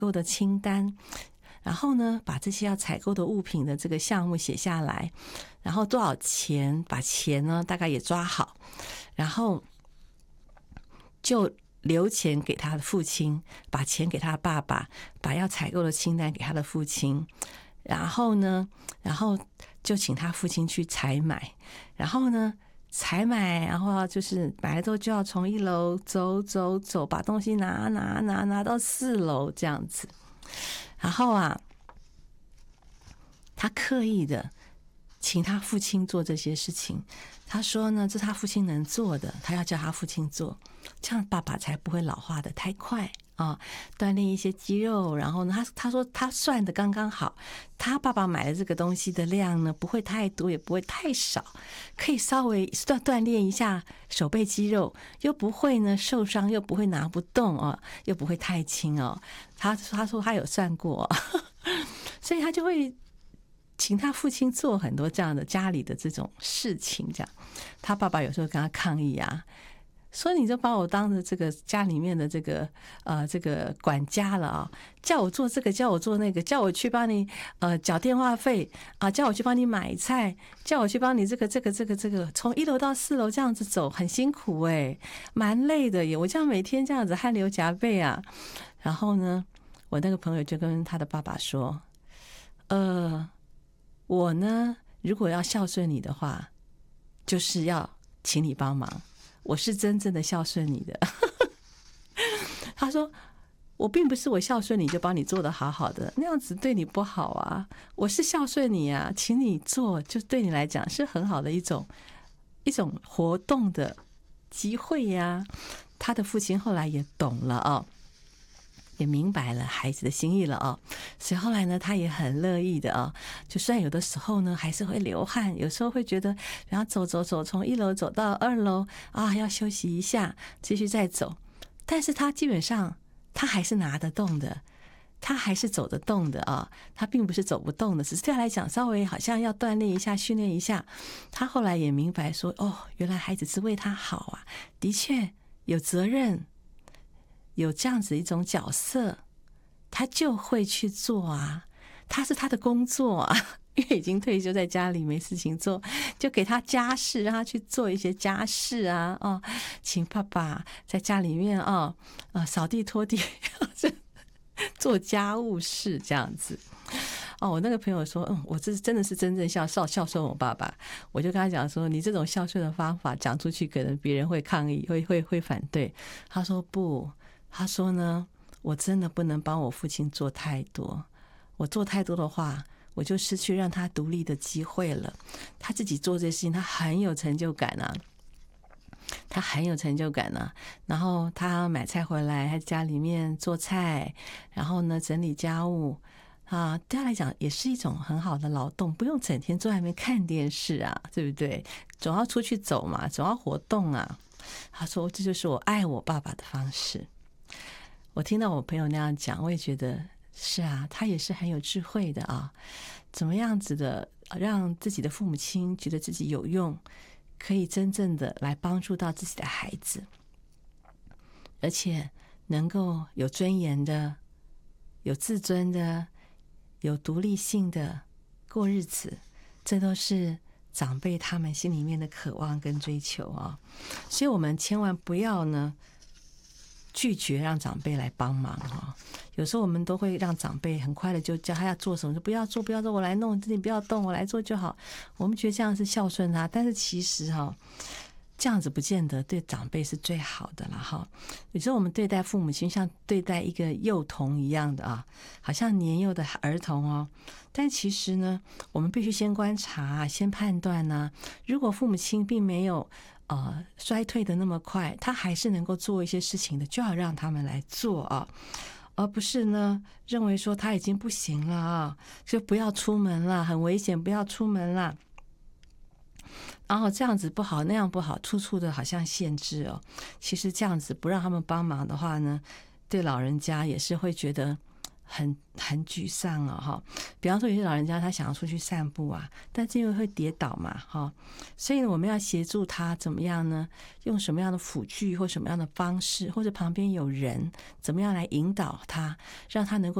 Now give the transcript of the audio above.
购的清单，然后呢，把这些要采购的物品的这个项目写下来，然后多少钱，把钱呢大概也抓好，然后就留钱给他的父亲，把钱给他的爸爸，把要采购的清单给他的父亲，然后就请他父亲去采买，然后呢采买，然后就是买了之后就要从1楼走，把东西拿到4楼这样子。然后他刻意的请他父亲做这些事情，他说呢，这是他父亲能做的，他要叫他父亲做，这样爸爸才不会老化的太快啊，锻炼一些肌肉。然后呢，他说他算的刚刚好，他爸爸买的这个东西的量呢，不会太多，也不会太少，可以稍微锻炼一下手背肌肉，又不会呢受伤，又不会拿不动哦，又不会太轻哦。他说他有算过所以他就会请他父亲做很多这样的家里的这种事情。这样，他爸爸有时候跟他抗议说你就把我当着这个家里面的这个管家了叫我做这个，叫我做那个，叫我去帮你缴电话费叫我去帮你买菜，叫我去帮你这个从1楼到4楼这样子走很辛苦蛮累的耶，我这样每天这样子汗流浃背然后呢，我那个朋友就跟他的爸爸说，我呢如果要孝顺你的话，就是要请你帮忙，我是真正的孝顺你的他说我并不是我孝顺你就帮你做得好好的，那样子对你不好我是孝顺你请你做，就对你来讲是很好的一种活动的机会他的父亲后来也懂了也明白了孩子的心意了所以后来呢，他也很乐意的就虽然有的时候呢还是会流汗，有时候会觉得然后走从1楼走到2楼要休息一下，继续再走，但是他基本上他还是拿得动的，他还是走得动的他并不是走不动的，只是对他来讲稍微好像要锻炼一下训练一下。他后来也明白说原来孩子是为他好的确有责任，有这样子一种角色，他就会去做他是他的工作因为已经退休在家里没事情做，就给他家事，让他去做一些家事请爸爸在家里面扫地拖地做家务事这样子我那个朋友说我这真的是真正孝顺我爸爸。我就跟他讲说，你这种孝顺的方法讲出去可能别人会抗议，会反对。他说不，他说呢，我真的不能帮我父亲做太多，我做太多的话我就失去让他独立的机会了。他自己做这些事情他很有成就感他很有成就感然后他买菜回来，他家里面做菜，然后呢整理家务对他来讲也是一种很好的劳动，不用整天坐在那边看电视对不对？总要出去走嘛，总要活动他说这就是我爱我爸爸的方式。我听到我朋友那样讲，我也觉得是他也是很有智慧的怎么样子的让自己的父母亲觉得自己有用，可以真正的来帮助到自己的孩子，而且能够有尊严的，有自尊的，有独立性的过日子，这都是长辈他们心里面的渴望跟追求所以我们千万不要呢拒绝让长辈来帮忙有时候我们都会让长辈很快的就叫他要做什么，就不要做，我来弄，你不要动，我来做就好。我们觉得这样是孝顺他，但是其实这样子不见得对长辈是最好的了有时候我们对待父母亲像对待一个幼童一样的好像年幼的儿童但其实呢，我们必须先观察先判断如果父母亲并没有衰退的那么快，他还是能够做一些事情的，就要让他们来做而不是呢认为说他已经不行了就不要出门了，很危险，不要出门了，然后这样子不好那样不好，处处的好像限制其实这样子不让他们帮忙的话呢，对老人家也是会觉得很沮丧了哈。比方说有些老人家他想要出去散步啊，但是因为会跌倒嘛哈，所以我们要协助他怎么样呢？用什么样的辅具或什么样的方式，或者旁边有人怎么样来引导他，让他能够